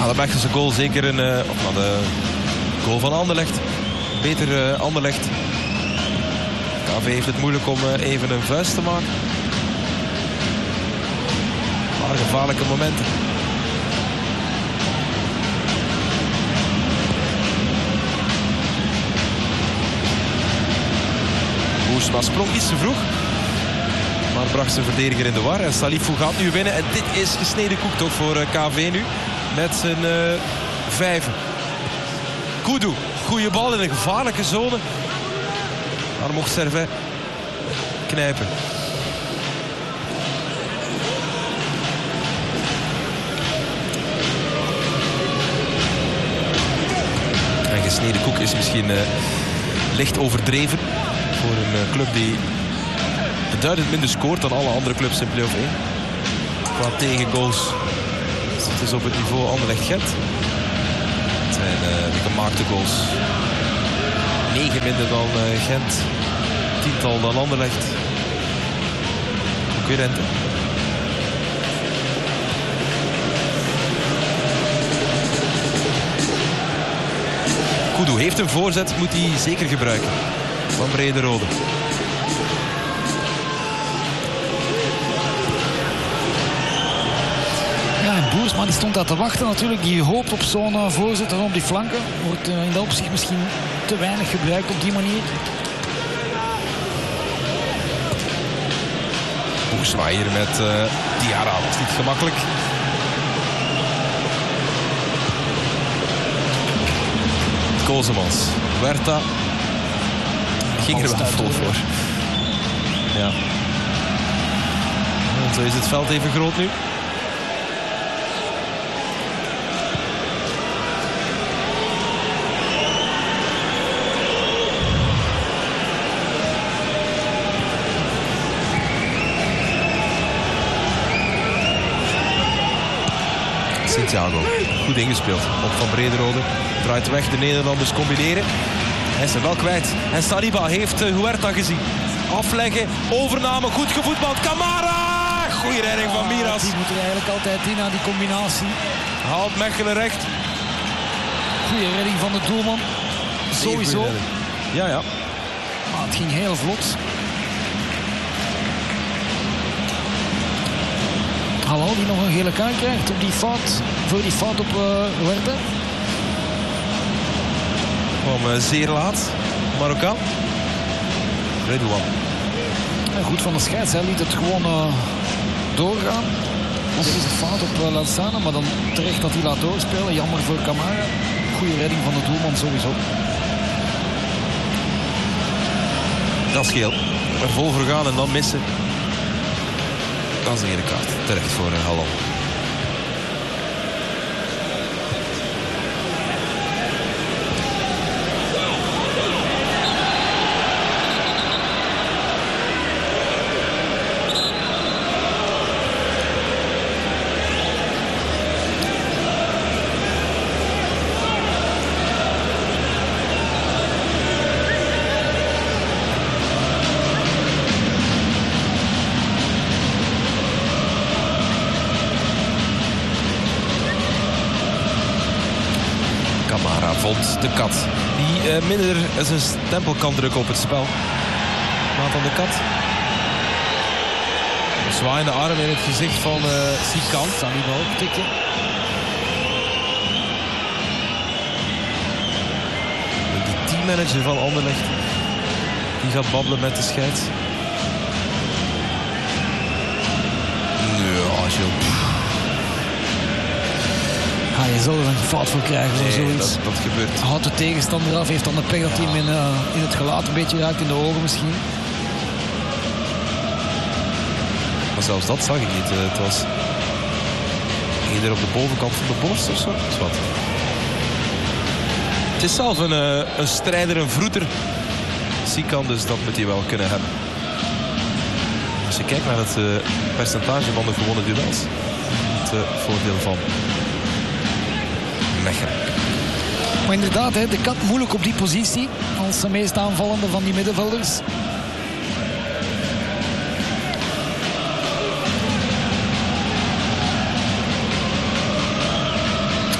de Mechelse goal zeker de goal van Anderlecht. Beter Anderlecht. KV heeft het moeilijk om even een vuist te maken. Maar gevaarlijke momenten. Boersma sprong iets te vroeg. Maar bracht zijn verdediger in de war. En Salifou gaat nu winnen. En dit is gesneden koek toch voor KV nu. Met zijn vijven. Koudou. Goeie bal in een gevaarlijke zone. Maar mocht Servet knijpen. En gesneden koek is misschien licht overdreven. Voor een club die beduidend minder scoort dan alle andere clubs in play-off 1. Qua tegengoals zit dus op het niveau Anderlecht-Gent. Het zijn de gemaakte goals 9 minder dan Gent. 10-tal dan Anderlecht. Concurrenten. Koudou heeft een voorzet, moet hij zeker gebruiken. Van Brederode. Boersma die stond daar te wachten natuurlijk. Die hoopt op zo'n voorzet op die flanken. Wordt in dat opzicht misschien te weinig gebruikt op die manier. Boersma hier met Diarra. Was niet gemakkelijk. Kozemans. Huerta. Ging er wel vol voor. Ja. En zo is het veld even groot nu. Thiago. Goed ingespeeld. Op Van Brederode. Draait weg. De Nederlanders combineren. Hij is er wel kwijt. En Saliba heeft Huerta gezien. Afleggen. Overname. Goed gevoetbald. Camara! Goeie redding van Miras. Die moet er eigenlijk altijd in aan die combinatie. Haalt Mechelen recht. Goeie redding van de doelman. Sowieso. Ja. Maar het ging heel vlot. Halal die nog een gele kaart krijgt op die fout, voor die fout op Huerta. Kwam zeer laat. Marokkaan. Redouan. Ja, goed van de scheids. Hij liet het gewoon doorgaan. Dit is een fout op Lansana, maar dan terecht dat hij laat doorspelen. Jammer voor Camara. Goeie redding van de doelman sowieso. Dat is geel. Er vol voor gaan en dan missen. Dat is een gele kaart. Terecht voor Halal. Vond de Kat. Die minder zijn stempel kan drukken op het spel. Nathan de Kat. Een zwaaiende arm in het gezicht van Sikan. Saliba ook tikken. De teammanager van Anderlecht. Die gaat babbelen met de scheids. Ja, Gilles. Ja, je zal er een fout voor krijgen voor zoiets. Dat gebeurt. Houdt de tegenstander af, heeft dan de pech dat hij hem in het gelaat een beetje raakt, in de ogen misschien. Maar zelfs dat zag ik niet. Het was eerder op de bovenkant van de borst of zo. Dat is wat. Het is zelf een strijder, een vroeter. Sikan, dus dat moet hij wel kunnen hebben. Als je kijkt naar het percentage van de gewonnen duels. Het voordeel van Mechelen. Maar inderdaad, de Kat moeilijk op die positie. Als de meest aanvallende van die middenvelders.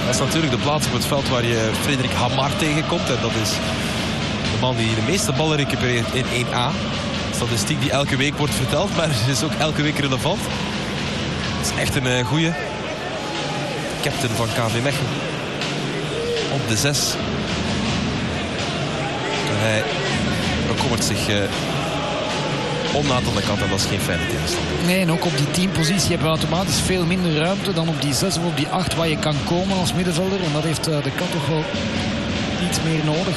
Dat is natuurlijk de plaats op het veld waar je Frederik Hamar tegenkomt. En dat is de man die de meeste ballen recupereert in 1A. Statistiek die elke week wordt verteld, maar is ook elke week relevant. Het is echt een goeie captain van KV Mechelen. Op de 6. Hij bekommert zich onnaat aan de kant en dat is geen fijne tegenstander. Nee, en ook op die 10 positie hebben we automatisch veel minder ruimte dan op die 6 of op die 8 waar je kan komen als middenvelder. En dat heeft de kat toch wel iets meer nodig.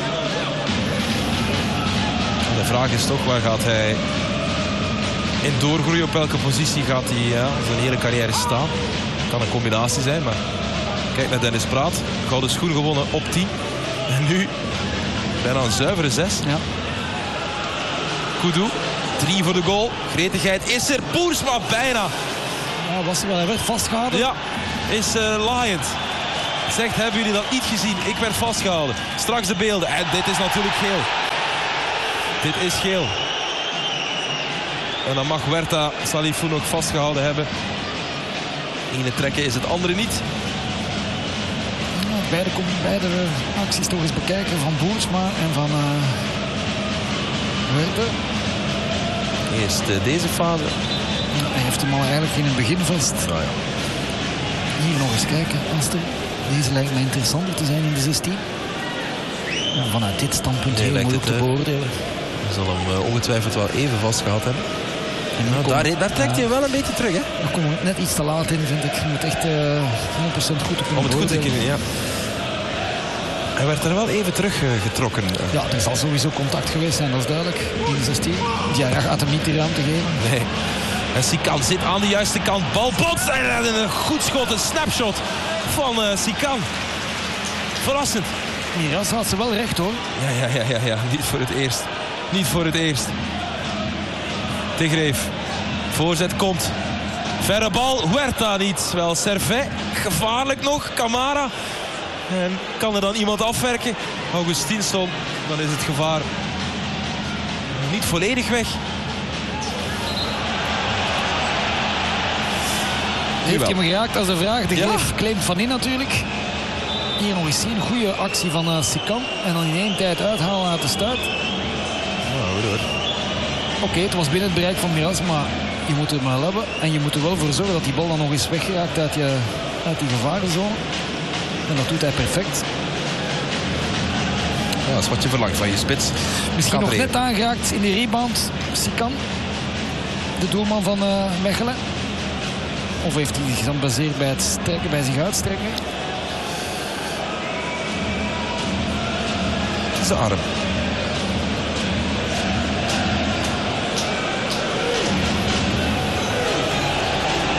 De vraag is toch, waar gaat hij in doorgroeien? Op welke positie gaat hij zijn hele carrière staan? Kan een combinatie zijn, maar kijk naar Dennis Praat. Gouden schoen gewonnen op 10. En nu bijna een zuivere 6. Ja. Kudu, 3 voor de goal. Gretigheid is er. Boersma bijna. Ja, was hij wel. Hij werd vastgehouden. Ja, is laaiend. Zegt, hebben jullie dat niet gezien? Ik werd vastgehouden. Straks de beelden. En dit is natuurlijk geel. Dit is geel. En dan mag Huerta Salifoun ook vastgehouden hebben. Ene trekken is het andere niet. Beide acties toch eens bekijken van Boersma en van Huerta. Eerst deze fase. Ja, hij heeft hem al eigenlijk in het begin vast. Nou ja. Hier nog eens kijken, Aster. Deze lijkt mij interessanter te zijn in de 16. En vanuit dit standpunt heel moeilijk te beoordelen. Hij zal hem ongetwijfeld wel even vastgehad hebben. Daar trekt hij wel een beetje terug, hè? Daar komen we net iets te laat in, vind ik. Je moet echt 100% goed op om het goed te kunnen, ja. Hij werd er wel even teruggetrokken. Ja, er zal sowieso contact geweest zijn, dat is duidelijk. In de 16. Ja, hij gaat hem niet de ruimte geven. Nee. En Sikan zit aan de juiste kant. Bal botst en een goed schot, een snapshot van Sikan. Verrassend. Miras had ze wel recht, hoor. Ja. Niet voor het eerst. Niet voor het eerst. Tegreef. Voorzet komt. Verre bal. Huerta niet. Wel Servet. Gevaarlijk nog. Camara. En kan er dan iemand afwerken? Augustinsson. Dan is het gevaar niet volledig weg. Heeft hij hem geraakt? Dat is de vraag. De gleef claimt Van In natuurlijk. Hier nog eens zien. Goede actie van Sikan. En dan in één tijd uithalen uit de stuit. Oké, het was binnen het bereik van Miras, maar je moet het maar hebben. En je moet er wel voor zorgen dat die bal dan nog eens weggeraakt uit die gevarenzone. En dat doet hij perfect. Ja, dat is wat je verlangt van je spits. Misschien nog net aangeraakt in de rebound. Sikan, de doelman van Mechelen. Of heeft hij zich dan gebaseerd bij het strekken, bij zich uitstrekken? Het is de arm.